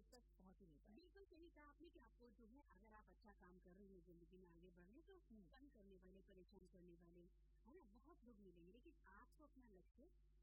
उस तक पहुंच ही नहीं पाए। बिल्कुल सही कहा आपने कि आपको जो है अगर आप अच्छा काम कर रहे हैं जिंदगी में आगे बढ़ रहे हैं तो तंग करने वाले, परेशान करने वाले है ना बहुत लोग मिलेंगे, लेकिन आपको अपना लक्ष्य